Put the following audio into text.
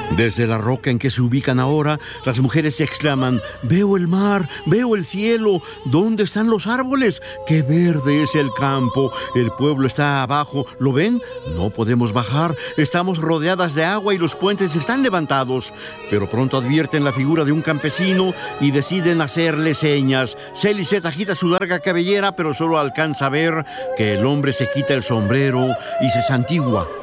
Desde la roca en que se ubican ahora, las mujeres exclaman: «Veo el mar, veo el cielo. ¿Dónde están los árboles? ¡Qué verde es el campo! El pueblo está abajo. ¿Lo ven? No podemos bajar. Estamos rodeadas de agua y los puentes están levantados». Pero pronto advierten la figura de un campesino y deciden hacerle señas. Celicet agita su larga cabellera, pero solo alcanza a ver que el hombre se quita el sombrero y se santigua.